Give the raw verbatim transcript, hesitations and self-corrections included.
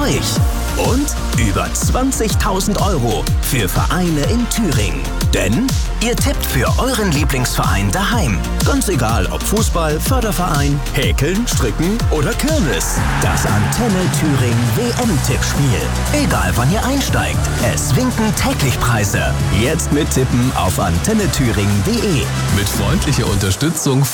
euch. Und über zwanzigtausend Euro für Vereine in Thüringen. Denn ihr tippt für euren Lieblingsverein daheim. Ganz egal ob Fußball, Förderverein, Häkeln, Stricken oder Kirmes. Das Antenne Thüringen W M-Tippspiel. Egal wann ihr einsteigt, es winken täglich Preise. Jetzt mittippen auf antenne thüringen punkt de. Mit freundlicher Unterstützung von